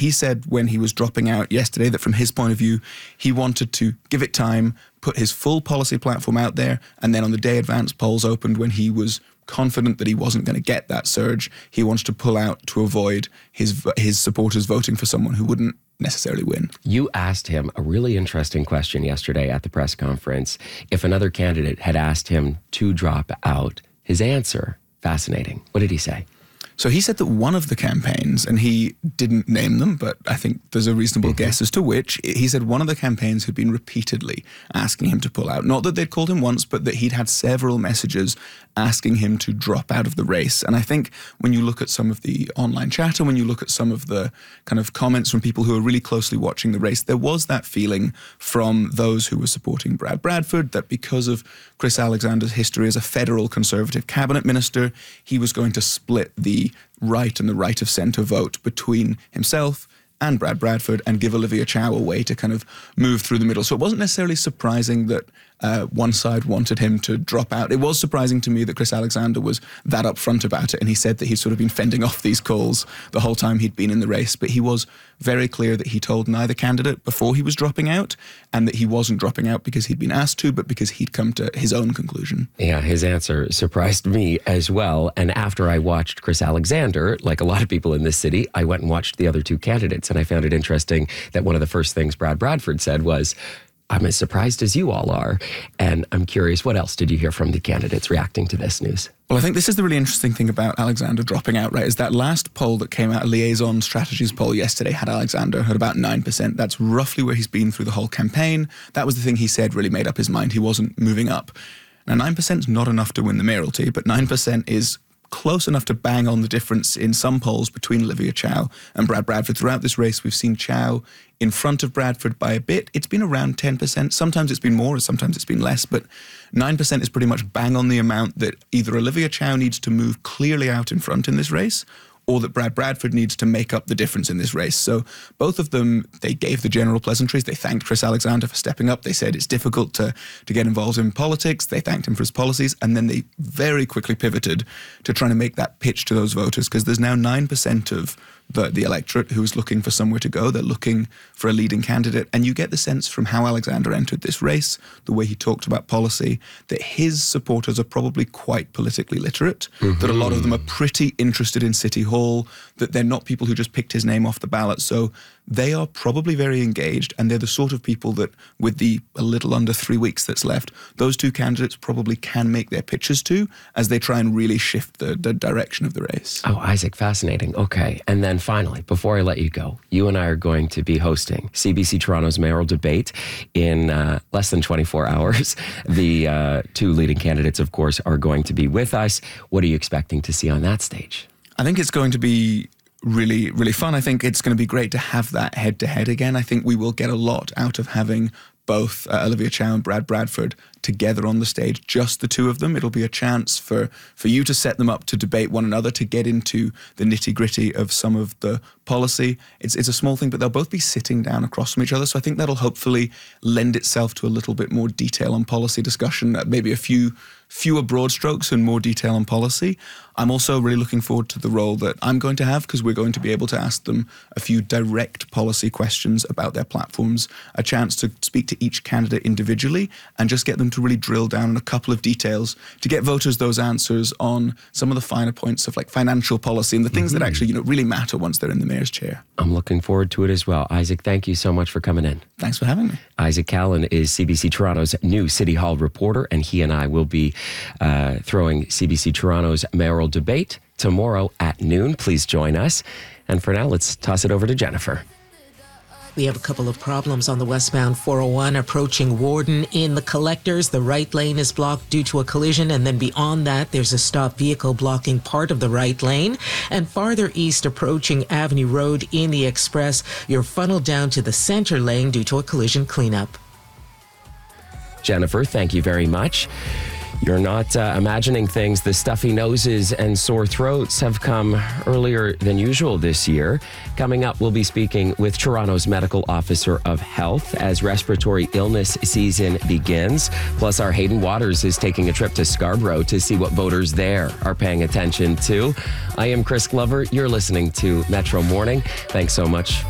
he said when he was dropping out yesterday that from his point of view, he wanted to give it time, put his full policy platform out there, and then on the day advance polls opened, when he was confident that he wasn't going to get that surge, he wants to pull out to avoid his supporters voting for someone who wouldn't necessarily win. You asked him a really interesting question yesterday at the press conference. If another candidate had asked him to drop out, his answer, fascinating. What did he say? So he said that one of the campaigns, and he didn't name them, but I think there's a reasonable guess as to which, he said one of the campaigns had been repeatedly asking him to pull out. Not that they'd called him once, but that he'd had several messages asking him to drop out of the race. And I think when you look at some of the online chatter, when you look at some of the kind of comments from people who are really closely watching the race, there was that feeling from those who were supporting Brad Bradford that because of Chris Alexander's history as a federal Conservative cabinet minister, he was going to split the right and the right of centre vote between himself and Brad Bradford and give Olivia Chow a way to kind of move through the middle. So it wasn't necessarily surprising that one side wanted him to drop out. It was surprising to me that Chris Alexander was that upfront about it, and he said that he'd sort of been fending off these calls the whole time he'd been in the race, but he was very clear that he told neither candidate before he was dropping out, and that he wasn't dropping out because he'd been asked to, but because he'd come to his own conclusion. Yeah, his answer surprised me as well. And after I watched Chris Alexander, like a lot of people in this city, I went and watched the other two candidates, and I found it interesting that one of the first things Brad Bradford said was, "I'm as surprised as you all are." And I'm curious, what else did you hear from the candidates reacting to this news? Well, I think this is the really interesting thing about Alexander dropping out, right, is that last poll that came out, a Liaison Strategies poll yesterday, had Alexander at about 9%. That's roughly where he's been through the whole campaign. That was the thing he said really made up his mind. He wasn't moving up. Now, 9% is not enough to win the mayoralty, but 9% is close enough to bang on the difference in some polls between Olivia Chow and Brad Bradford. Throughout this race, we've seen Chow in front of Bradford by a bit. It's been around 10%. Sometimes it's been more, sometimes it's been less, but 9% is pretty much bang on the amount that either Olivia Chow needs to move clearly out in front in this race, or that Brad Bradford needs to make up the difference in this race. So both of them, they gave the general pleasantries. They thanked Chris Alexander for stepping up. They said it's difficult to get involved in politics. They thanked him for his policies. And then they very quickly pivoted to trying to make that pitch to those voters, because there's now 9% of the electorate who is looking for somewhere to go. They're looking for a leading candidate. And you get the sense from how Alexander entered this race, the way he talked about policy, that his supporters are probably quite politically literate, that a lot of them are pretty interested in City Hall, that they're not people who just picked his name off the ballot. So they are probably very engaged, and they're the sort of people that, with the a little under 3 weeks that's left, those two candidates probably can make their pitches to as they try and really shift the direction of the race. Oh, Isaac, fascinating. Okay. And then finally, before I let you go, you and I are going to be hosting CBC Toronto's mayoral debate in less than 24 hours. The two leading candidates, of course, are going to be with us. What are you expecting to see on that stage? I think it's going to be really, really fun. I think it's going to be great to have that head-to-head again. I think we will get a lot out of having both Olivia Chow and Brad Bradford together on the stage, just the two of them. It'll be a chance for you to set them up to debate one another, to get into the nitty-gritty of some of the policy. It's a small thing, but they'll both be sitting down across from each other. So I think that'll hopefully lend itself to a little bit more detail on policy discussion, maybe fewer broad strokes and more detail on policy. I'm also really looking forward to the role that I'm going to have, because we're going to be able to ask them a few direct policy questions about their platforms, a chance to speak to each candidate individually and just get them to really drill down on a couple of details to get voters those answers on some of the finer points of like financial policy and the things that actually, really matter once they're in the mayor's chair. I'm looking forward to it as well. Isaac, thank you so much for coming in. Thanks for having me. Isaac Callan is CBC Toronto's new City Hall reporter, and he and I will be throwing CBC Toronto's mayoral debate tomorrow at noon. Please join us. And for now, let's toss it over to Jennifer. We have a couple of problems on the westbound 401 approaching Warden in the collectors. The right lane is blocked due to a collision, and then beyond that, there's a stopped vehicle blocking part of the right lane. And farther east approaching Avenue Road in the Express, you're funneled down to the center lane due to a collision cleanup. Jennifer, thank you very much. You're not imagining things. The stuffy noses and sore throats have come earlier than usual this year. Coming up, we'll be speaking with Toronto's Medical Officer of Health as respiratory illness season begins. Plus, our Hayden Waters is taking a trip to Scarborough to see what voters there are paying attention to. I am Chris Glover. You're listening to Metro Morning. Thanks so much